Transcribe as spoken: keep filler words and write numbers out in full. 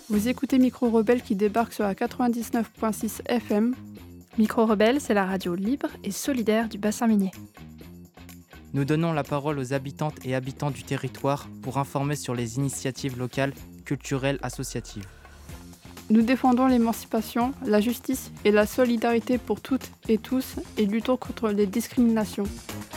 Vous écoutez Micro Rebelle qui débarque sur la quatre-vingt-dix-neuf virgule six F M. Micro Rebelle, c'est la radio libre et solidaire du bassin minier. Nous donnons la parole aux habitantes et habitants du territoire pour informer sur les initiatives locales, culturelles, associatives. Nous défendons l'émancipation, la justice et la solidarité pour toutes et tous et luttons contre les discriminations.